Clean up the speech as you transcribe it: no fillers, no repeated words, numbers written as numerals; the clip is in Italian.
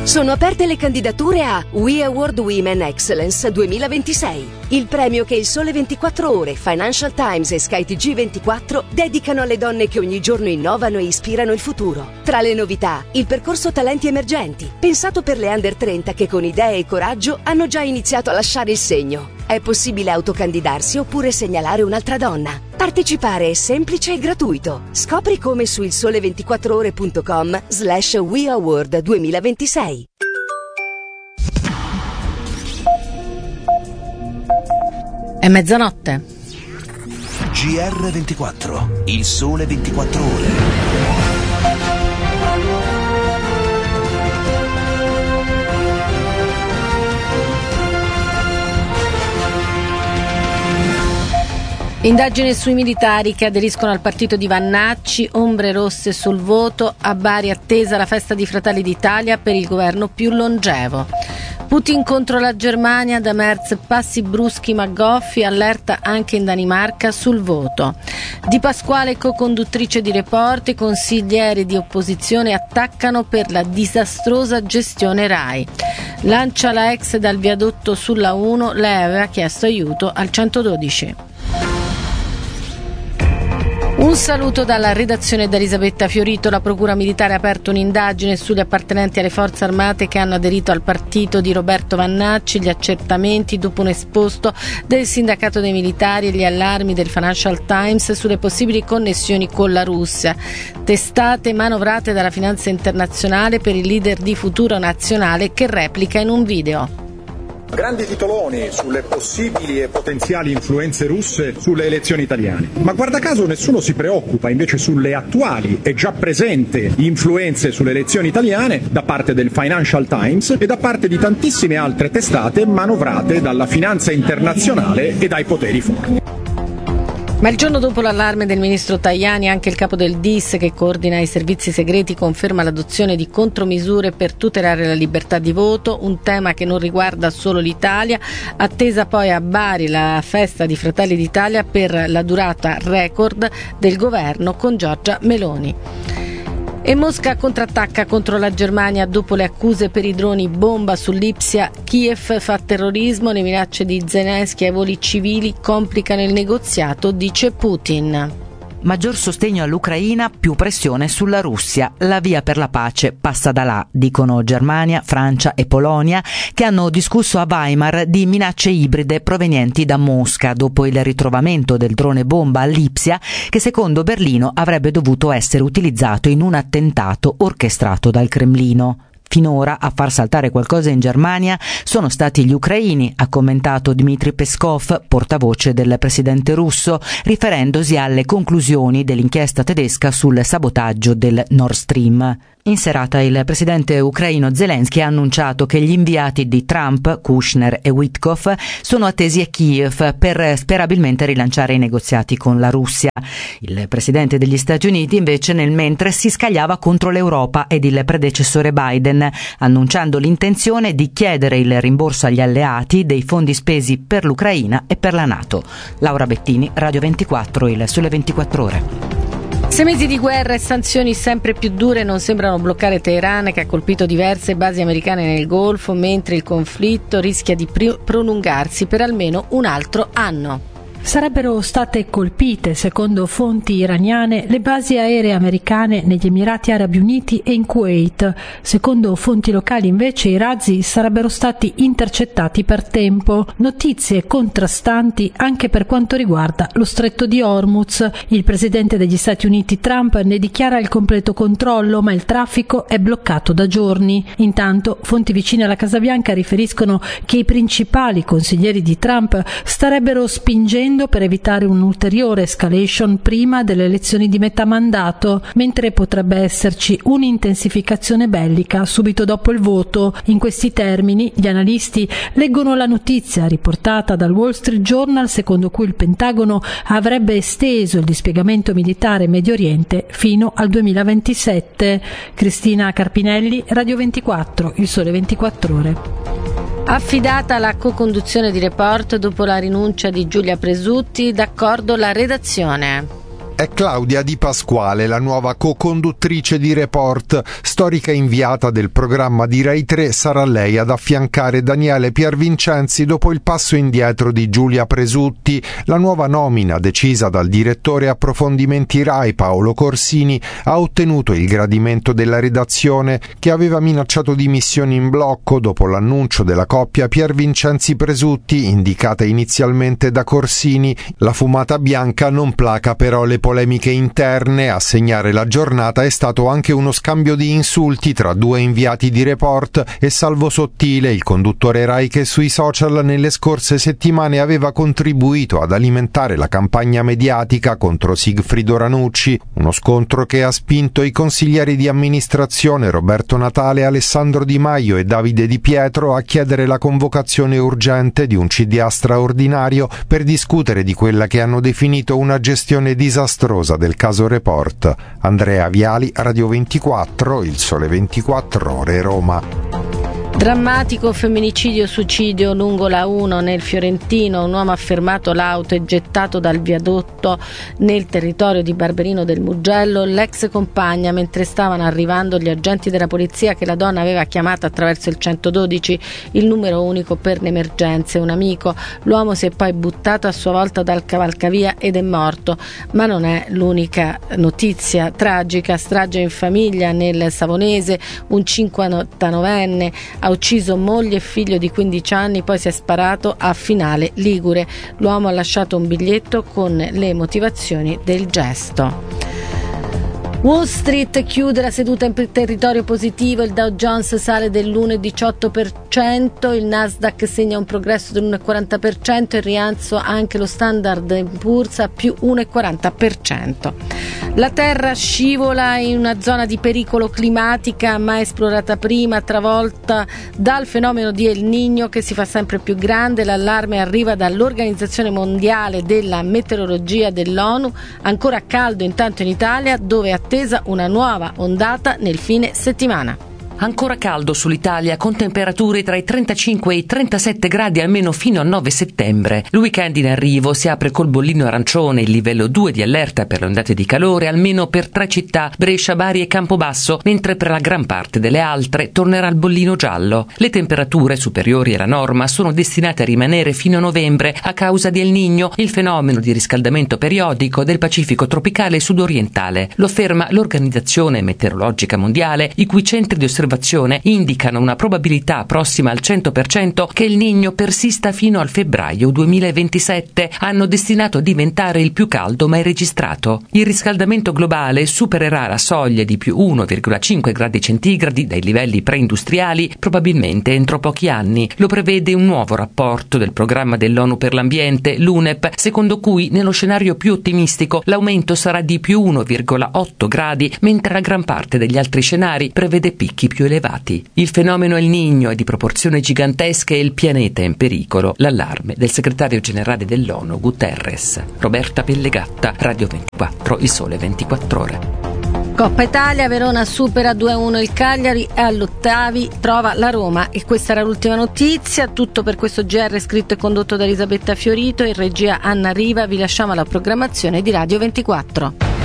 Sono aperte le candidature a We Award Women Excellence 2026, il premio che il Sole 24 Ore, Financial Times e Sky TG24 dedicano alle donne che ogni giorno innovano e ispirano il futuro. Tra le novità, il percorso Talenti Emergenti, pensato per le under 30 che con idee e coraggio hanno già iniziato a lasciare il segno. È possibile autocandidarsi oppure segnalare un'altra donna. Partecipare è semplice e gratuito. Scopri come su ilsole24ore.com/We Award 2026. È mezzanotte. GR24, il sole 24 ore. Indagine sui militari che aderiscono al partito di Vannacci, ombre rosse sul voto, a Bari attesa la festa di Fratelli d'Italia per il governo più longevo. Putin contro la Germania, da Merz passi bruschi ma goffi, allerta anche in Danimarca sul voto. Di Pasquale, co-conduttrice di Report, i consiglieri di opposizione attaccano per la disastrosa gestione RAI. Lancia la ex dal viadotto sulla 1, lei aveva chiesto aiuto al 112. Un saluto dalla redazione da Elisabetta Fiorito. La Procura Militare ha aperto un'indagine sugli appartenenti alle forze armate che hanno aderito al partito di Roberto Vannacci. Gli accertamenti dopo un esposto del sindacato dei militari e gli allarmi del Financial Times sulle possibili connessioni con la Russia. Testate manovrate dalla finanza internazionale per il leader di Futuro Nazionale che replica in un video. Grandi titoloni sulle possibili e potenziali influenze russe sulle elezioni italiane. Ma guarda caso nessuno si preoccupa invece sulle attuali e già presenti influenze sulle elezioni italiane da parte del Financial Times e da parte di tantissime altre testate manovrate dalla finanza internazionale e dai poteri forti. Ma il giorno dopo l'allarme del ministro Tajani, anche il capo del DIS, che coordina i servizi segreti, conferma l'adozione di contromisure per tutelare la libertà di voto, un tema che non riguarda solo l'Italia. Attesa poi a Bari la festa di Fratelli d'Italia per la durata record del governo con Giorgia Meloni. E Mosca contrattacca contro la Germania dopo le accuse per i droni bomba sull'Ipsia. Kiev fa terrorismo, le minacce di Zelensky ai voli civili complicano il negoziato, dice Putin. Maggior sostegno all'Ucraina, più pressione sulla Russia. La via per la pace passa da là, dicono Germania, Francia e Polonia, che hanno discusso a Weimar di minacce ibride provenienti da Mosca dopo il ritrovamento del drone bomba all'Ipsia, che secondo Berlino avrebbe dovuto essere utilizzato in un attentato orchestrato dal Cremlino. Finora a far saltare qualcosa in Germania sono stati gli ucraini, ha commentato Dmitry Peskov, portavoce del presidente russo, riferendosi alle conclusioni dell'inchiesta tedesca sul sabotaggio del Nord Stream. In serata il presidente ucraino Zelensky ha annunciato che gli inviati di Trump, Kushner e Witkoff, sono attesi a Kiev per sperabilmente rilanciare i negoziati con la Russia. Il presidente degli Stati Uniti invece nel mentre si scagliava contro l'Europa ed il predecessore Biden, annunciando l'intenzione di chiedere il rimborso agli alleati dei fondi spesi per l'Ucraina e per la NATO. Laura Bettini, Radio 24, il Sole 24 Ore. 6 mesi di guerra e sanzioni sempre più dure non sembrano bloccare Teheran, che ha colpito diverse basi americane nel Golfo, mentre il conflitto rischia di prolungarsi per almeno un altro anno. Sarebbero state colpite, secondo fonti iraniane, le basi aeree americane negli Emirati Arabi Uniti e in Kuwait. Secondo fonti locali, invece, i razzi sarebbero stati intercettati per tempo. Notizie contrastanti anche per quanto riguarda lo stretto di Hormuz. Il presidente degli Stati Uniti Trump ne dichiara il completo controllo, ma il traffico è bloccato da giorni. Intanto, fonti vicine alla Casa Bianca riferiscono che i principali consiglieri di Trump starebbero spingendo per evitare un'ulteriore escalation prima delle elezioni di metà mandato, mentre potrebbe esserci un'intensificazione bellica subito dopo il voto. In questi termini, gli analisti leggono la notizia riportata dal Wall Street Journal, secondo cui il Pentagono avrebbe esteso il dispiegamento militare in Medio Oriente fino al 2027. Cristina Carpinelli, Radio 24, il Sole 24 Ore. Affidata la co-conduzione di Report dopo la rinuncia di Giulia Presutti, d'accordo la redazione. È Claudia Di Pasquale, la nuova co-conduttrice di Report, storica inviata del programma di Rai 3, sarà lei ad affiancare Daniele Piervincenzi dopo il passo indietro di Giulia Presutti. La nuova nomina, decisa dal direttore approfondimenti Rai Paolo Corsini, ha ottenuto il gradimento della redazione, che aveva minacciato dimissioni in blocco dopo l'annuncio della coppia Piervincenzi-Presutti, indicata inizialmente da Corsini. La fumata bianca non placa però le polemiche interne. A segnare la giornata è stato anche uno scambio di insulti tra due inviati di Report e Salvo Sottile, il conduttore Rai che sui social nelle scorse settimane aveva contribuito ad alimentare la campagna mediatica contro Sigfrido Ranucci, uno scontro che ha spinto i consiglieri di amministrazione Roberto Natale, Alessandro Di Maio e Davide Di Pietro a chiedere la convocazione urgente di un CDA straordinario per discutere di quella che hanno definito una gestione disastrosa del caso Report. Andrea Viali, Radio 24, Il Sole 24 Ore, Roma. Drammatico femminicidio-suicidio lungo la 1 nel Fiorentino. Un uomo ha fermato l'auto e gettato dal viadotto nel territorio di Barberino del Mugello l'ex compagna mentre stavano arrivando gli agenti della polizia che la donna aveva chiamato attraverso il 112, il numero unico per le emergenze. Un amico. L'uomo si è poi buttato a sua volta dal cavalcavia ed è morto. Ma non è l'unica notizia tragica. Strage in famiglia nel Savonese. Un 59enne ha ucciso moglie e figlio di 15 anni, poi si è sparato a Finale Ligure. L'uomo ha lasciato un biglietto con le motivazioni del gesto. Wall Street chiude la seduta in territorio positivo, il Dow Jones sale dell'1,18%, il Nasdaq segna un progresso dell'1,40% e rialzo anche lo Standard & Poor's a più 1,40%. La Terra scivola in una zona di pericolo climatica mai esplorata prima, travolta dal fenomeno di El Niño che si fa sempre più grande. L'allarme arriva dall'Organizzazione Mondiale della Meteorologia dell'ONU, ancora caldo intanto in Italia dove è attesa una nuova ondata nel fine settimana. Ancora caldo sull'Italia, con temperature tra i 35 e i 37 gradi almeno fino al 9 settembre. Il weekend in arrivo si apre col bollino arancione, il livello 2 di allerta per le ondate di calore, almeno per 3 città, Brescia, Bari e Campobasso, mentre per la gran parte delle altre tornerà il bollino giallo. Le temperature superiori alla norma sono destinate a rimanere fino a novembre a causa di El Niño, il fenomeno di riscaldamento periodico del Pacifico tropicale sudorientale. Lo afferma l'Organizzazione Meteorologica Mondiale, i cui centri di osservazione indicano una probabilità prossima al 100% che il Niño persista fino al febbraio 2027, anno destinato a diventare il più caldo mai registrato. Il riscaldamento globale supererà la soglia di più 1,5 gradi centigradi dai livelli preindustriali probabilmente entro pochi anni. Lo prevede un nuovo rapporto del programma dell'ONU per l'ambiente, l'UNEP, secondo cui nello scenario più ottimistico l'aumento sarà di più 1,8 gradi, mentre la gran parte degli altri scenari prevede picchi più elevati. Il fenomeno El Niño è di proporzioni gigantesche e il pianeta è in pericolo. L'allarme del segretario generale dell'ONU Guterres. Roberta Pellegatta, Radio 24, Il Sole 24 Ore. Coppa Italia, Verona supera 2-1 il Cagliari e all'ottavi trova la Roma. E questa era l'ultima notizia. Tutto per questo GR scritto e condotto da Elisabetta Fiorito e regia Anna Riva. Vi lasciamo alla programmazione di Radio 24.